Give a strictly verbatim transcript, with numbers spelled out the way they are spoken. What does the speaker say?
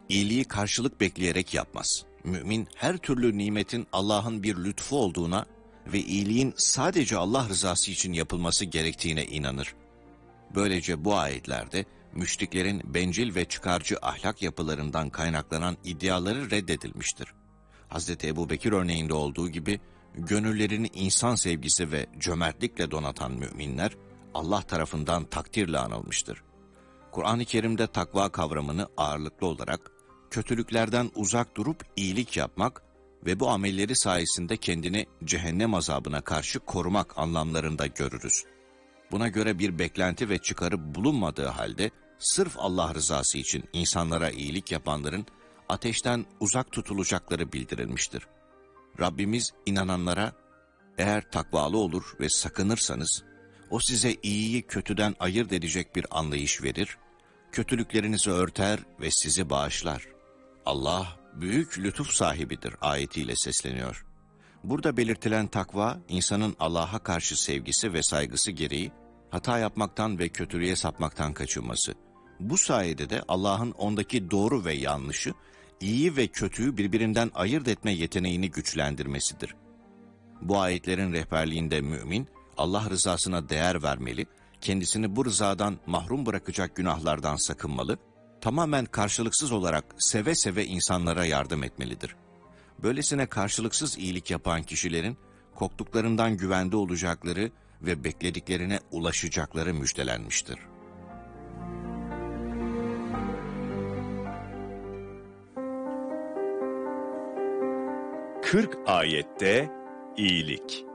iyiliği karşılık bekleyerek yapmaz. Mümin her türlü nimetin Allah'ın bir lütfu olduğuna ve iyiliğin sadece Allah rızası için yapılması gerektiğine inanır. Böylece bu ayetlerde müşriklerin bencil ve çıkarcı ahlak yapılarından kaynaklanan iddiaları reddedilmiştir. Hazreti Ebubekir örneğinde olduğu gibi gönüllerini insan sevgisi ve cömertlikle donatan müminler Allah tarafından takdirle anılmıştır. Kur'an-ı Kerim'de takva kavramını ağırlıklı olarak kötülüklerden uzak durup iyilik yapmak ve bu amelleri sayesinde kendini cehennem azabına karşı korumak anlamlarında görürüz. Buna göre bir beklenti ve çıkarı bulunmadığı halde sırf Allah rızası için insanlara iyilik yapanların ateşten uzak tutulacakları bildirilmiştir. Rabbimiz inananlara eğer takvalı olur ve sakınırsanız o size iyiyi kötüden ayırt edecek bir anlayış verir, kötülüklerinizi örter ve sizi bağışlar. Allah büyük lütuf sahibidir ayetiyle sesleniyor. Burada belirtilen takva, insanın Allah'a karşı sevgisi ve saygısı gereği hata yapmaktan ve kötülüğe sapmaktan kaçınması. Bu sayede de Allah'ın ondaki doğru ve yanlışı, iyi ve kötüyü birbirinden ayırt etme yeteneğini güçlendirmesidir. Bu ayetlerin rehberliğinde mümin, Allah rızasına değer vermeli, kendisini bu rızadan mahrum bırakacak günahlardan sakınmalı, tamamen karşılıksız olarak seve seve insanlara yardım etmelidir. Böylesine karşılıksız iyilik yapan kişilerin korktuklarından güvende olacakları ve beklediklerine ulaşacakları müjdelenmiştir. kırk ayette iyilik.